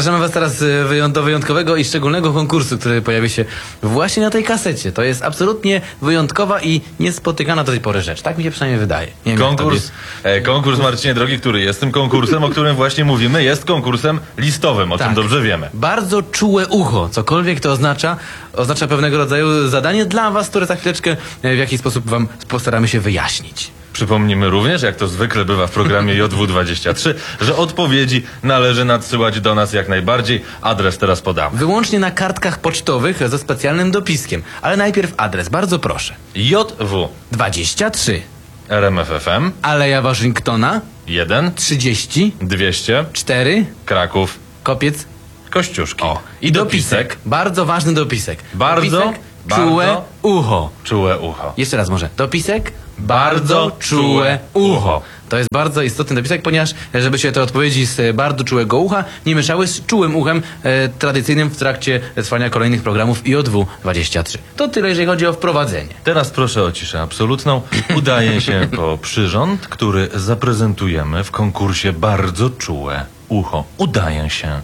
Zapraszamy was teraz do wyjątkowego i szczególnego konkursu, który pojawi się właśnie na tej kasecie. To jest absolutnie wyjątkowa i niespotykana do tej pory rzecz. Tak mi się przynajmniej wydaje. Nie wiem, Konkurs, Marcinie drogi, który jest tym konkursem, o którym właśnie mówimy, jest konkursem listowym, o czym dobrze wiemy. Bardzo czułe ucho, cokolwiek to oznacza pewnego rodzaju zadanie dla was, które za chwileczkę w jakiś sposób wam postaramy się wyjaśnić. Przypomnimy również, jak to zwykle bywa w programie JW23, że odpowiedzi należy nadsyłać do nas jak najbardziej. Adres teraz podamy. Wyłącznie na kartkach pocztowych ze specjalnym dopiskiem. Ale najpierw adres, bardzo proszę. JW 23 RMF FM Aleja Waszyngtona 1 30 200 4 Kraków Kopiec. Kościuszki. I dopisek. Bardzo ważny dopisek. Bardzo, dopisek, czułe ucho. Czułe ucho. Jeszcze raz może. Dopisek, bardzo czułe ucho. To jest bardzo istotny dopisek, ponieważ żeby się te odpowiedzi z bardzo czułego ucha nie mieszały z czułym uchem tradycyjnym w trakcie trwania kolejnych programów JW23. To tyle, jeżeli chodzi o wprowadzenie. Teraz proszę o ciszę absolutną. Udaje się po przyrząd, który zaprezentujemy w konkursie Bardzo czułe ucho. Udaje się.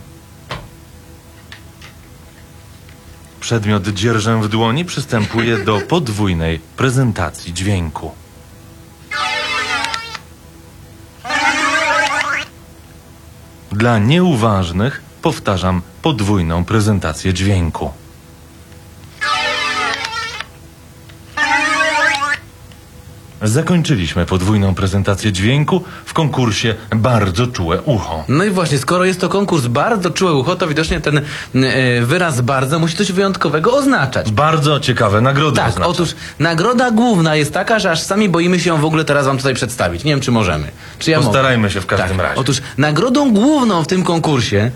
Przedmiot dzierżę w dłoni przystępuje do podwójnej prezentacji dźwięku. Dla nieuważnych powtarzam podwójną prezentację dźwięku. Zakończyliśmy podwójną prezentację dźwięku w konkursie Bardzo czułe ucho. No i właśnie, skoro jest to konkurs Bardzo czułe ucho, to widocznie ten wyraz bardzo musi coś wyjątkowego oznaczać. Bardzo ciekawe nagrody Tak, oznacza. otóż nagroda główna jest taka, że aż sami boimy się ją w ogóle teraz wam tutaj przedstawić. Nie wiem, czy możemy. Czy ja Postarajmy mogę? się w każdym razie. Otóż nagrodą główną w tym konkursie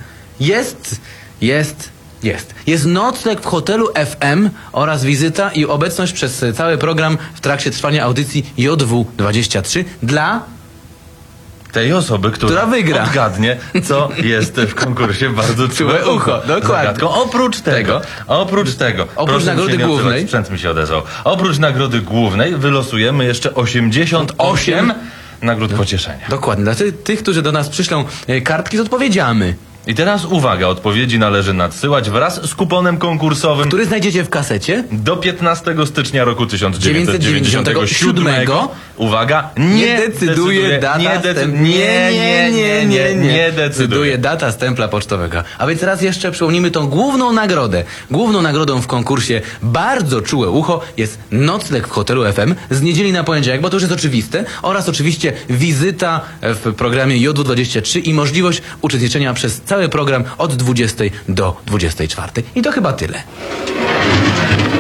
jest nocleg w hotelu FM oraz wizyta i obecność przez cały program w trakcie trwania audycji JW23 dla tej osoby, która wygra. odgadnie, co jest w konkursie Bardzo czułe ucho. Dokładnie. Oprócz tego, oprócz nagrody głównej, sprzęt mi się odezwał. Oprócz nagrody głównej wylosujemy jeszcze 88 nagród pocieszenia. Dokładnie. Dla tych, którzy do nas przyślą kartki z odpowiedziami. I teraz uwaga, odpowiedzi należy nadsyłać wraz z kuponem konkursowym, który znajdziecie w kasecie do 15 stycznia roku 1997. Uwaga, nie decyduje data stempla pocztowego. A więc raz jeszcze przypomnimy tą główną nagrodę. Główną nagrodą w konkursie Bardzo czułe ucho jest nocleg w hotelu FM z niedzieli na poniedziałek, bo to już jest oczywiste, oraz oczywiście wizyta w programie JW23 i możliwość uczestniczenia przez cały program od 20 do 24. I to chyba tyle.